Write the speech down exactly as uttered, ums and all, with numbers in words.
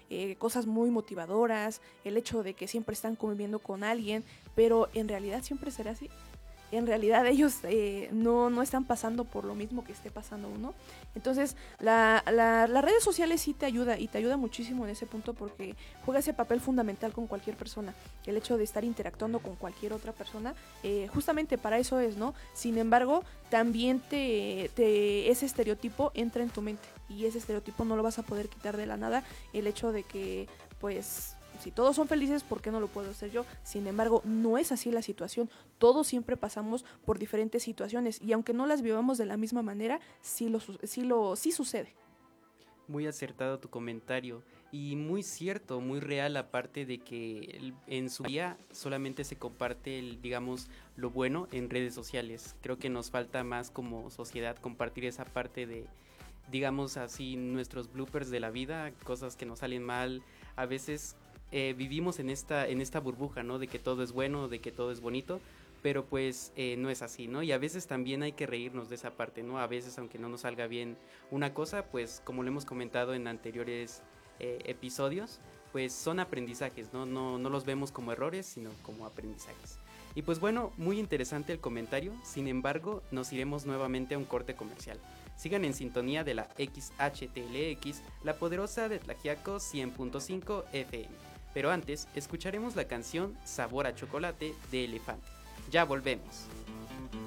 eh, cosas muy motivadoras, el hecho de que siempre están conviviendo con alguien, pero en realidad siempre será así. En realidad ellos eh, no, no están pasando por lo mismo que esté pasando uno. Entonces, la, la, las redes sociales sí te ayuda, y te ayuda muchísimo en ese punto, porque juega ese papel fundamental con cualquier persona. El hecho de estar interactuando con cualquier otra persona, eh, justamente para eso es, ¿no? Sin embargo, también te, te, ese estereotipo entra en tu mente, y ese estereotipo no lo vas a poder quitar de la nada. El hecho de que, pues, si todos son felices, ¿por qué no lo puedo hacer yo? Sin embargo, no es así la situación. Todos siempre pasamos por diferentes situaciones, y aunque no las vivamos de la misma manera, sí lo, sí lo sí sucede. Muy acertado tu comentario y muy cierto, muy real, aparte de que en su día solamente se comparte el, digamos, lo bueno en redes sociales. Creo que nos falta más como sociedad compartir esa parte de, digamos así, nuestros bloopers de la vida, cosas que nos salen mal. A veces eh, vivimos en esta, en esta burbuja, ¿no? De que todo es bueno, de que todo es bonito, pero pues eh, no es así, ¿no? Y a veces también hay que reírnos de esa parte, ¿no? A veces, aunque no nos salga bien una cosa, pues como lo hemos comentado en anteriores eh, episodios, pues son aprendizajes, ¿no? No, no los vemos como errores, sino como aprendizajes. Y pues bueno, muy interesante el comentario, sin embargo, nos iremos nuevamente a un corte comercial. Sigan en sintonía de la X H T L X, la poderosa de Tlaxiaco cien punto cinco F M. Pero antes, escucharemos la canción Sabor a Chocolate de Elefante. Ya volvemos.